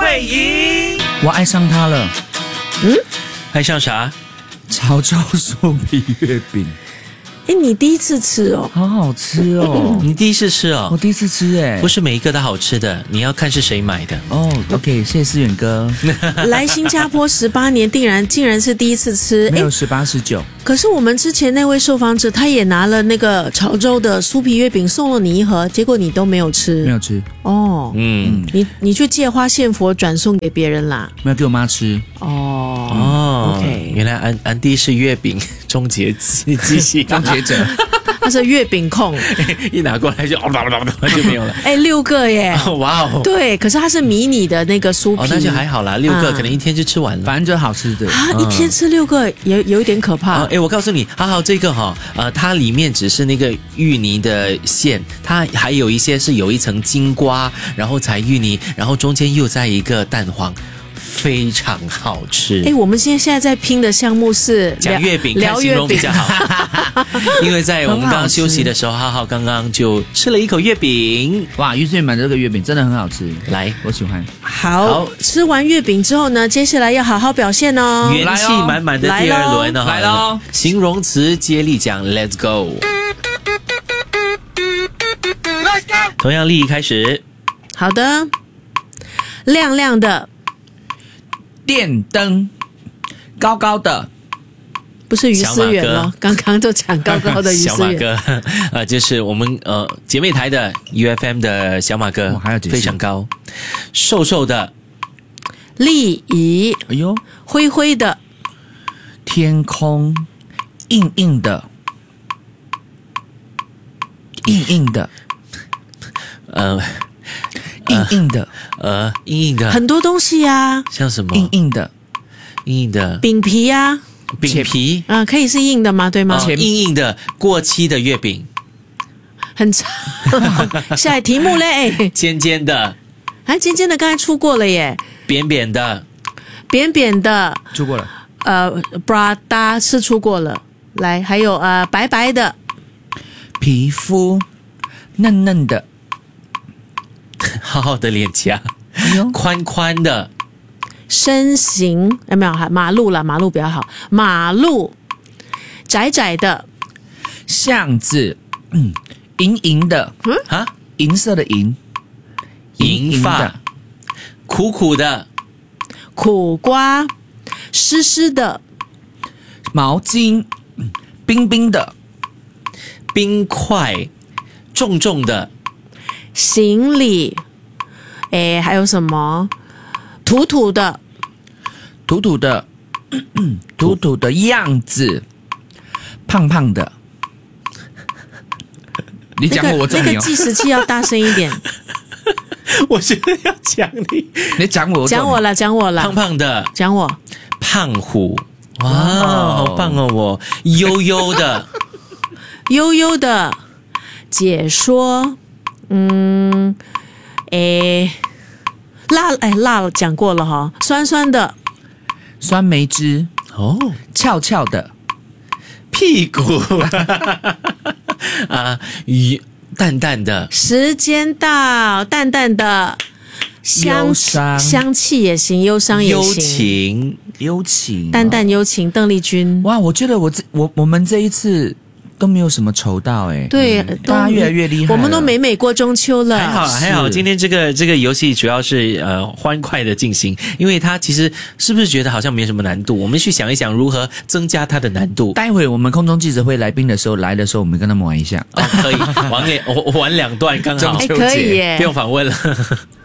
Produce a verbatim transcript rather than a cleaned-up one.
会赢。 我爱上他了。 嗯，爱上啥？ 潮州酥皮月饼。 哎，你第一次吃哦， 好好吃哦！ 你第一次吃哦？ 我第一次吃哎， 不是每一个都好吃的，你要看是谁买的哦。OK， 谢谢思远哥。 来新加坡十八年，竟然竟然是第一次吃， 没有十八十九。 可是我们之前那位受访者，他也拿了那个潮州的酥皮月饼送了你一盒，结果你都没有吃， 没有吃哦。 嗯， 你你去借花献佛，转送给别人啦？ 没有给我妈吃。 哦哦 ，OK， 原来安安迪是月饼终结机器， 终结者， 他是月饼控， 一拿过来就就没有了。 哎，六个耶！ 哇哦， 对，可是它是迷你的那个酥皮， 哦，那就还好啦，六个、啊、可能一天就吃完了， 反正就是好吃的啊，一天吃六个也有一点可怕。 哎、呃，我告诉你，好好这个哈、哦，呃，它里面只是那个芋泥的馅，它还有一些是有一层金瓜，然后才芋泥，然后中间又在一个蛋黄。非常好吃。 哎，我们现在现在在拼的项目是讲月饼，看形容比较好。因为在我们刚刚休息的时候，浩浩刚刚就吃了一口月饼。 哇，于是买的这个月饼真的很好吃， 来， 我喜欢。 好，好吃完月饼之后呢，接下来要好好表现哦， 元气满满的第二轮哦， 来喽！ 形容词接力奖 ，Let's go！ 同样，立意开始。 好的，亮亮的。 电灯，高高的， 不是于思远咯，刚刚就讲高高的于思远。 小马哥，呃，就是我们呃姐妹台的 U F M 的小马哥， 还有非常高，瘦瘦的， 丽仪， 哎呦， 灰灰的， 天空，硬硬的，硬硬的， 呃。 硬硬的， 呃，硬硬的， 很多东西啊， 像什么？ 硬硬的， 硬硬的饼皮啊， 饼皮啊、呃，可以是硬的吗？对吗？ 哦、硬硬的过期的月饼， 很长。下一题目嘞， 尖尖的， 哎，尖尖的刚才出过了耶， 扁扁的， 扁扁的， 出过了， 呃 ，Prada 是出过了，来，还有呃，白白的， 皮肤嫩嫩的。 好好的脸颊，宽宽的， 身形有没有？马路啦，马路比较好，马路窄窄的， 巷子，嗯，银银的， 嗯啊， 银色的银， 银发，苦苦的， 苦瓜，湿湿的， 毛巾，嗯，冰冰的， 冰块，重重的。 行李，哎，还有什么？土土的， 土土的，咳咳土土的样子，胖胖的。你讲我，我中你哦。 那个计时器要大声一点。 我觉得要讲你， 你讲我， 讲我了，讲我了。 胖胖的， 讲我。 胖虎，哇，好棒哦！我悠悠的， 悠悠的解说。嗯，诶，辣哎辣讲过了哈，酸酸的， 酸梅汁哦， 翘翘的屁股啊，鱼淡淡的， 时间到，淡淡的香香气也行，忧伤也行， 幽情幽情， 淡淡幽情，邓丽君。 哇，我觉得我这我我们这一次。都没有什么筹到哎、欸， 对， 嗯、大家越来越厉害， 我们都美美过中秋了， 还好还好。今天这个这个游戏主要是呃欢快的进行，因为它其实是不是觉得好像没什么难度？我们去想一想如何增加它的难度。 待会我们空中记者会来宾的时候来的时候，我们跟他们玩一下， 哦、可以玩玩两段刚好， 哎，可以耶， 不用访问了。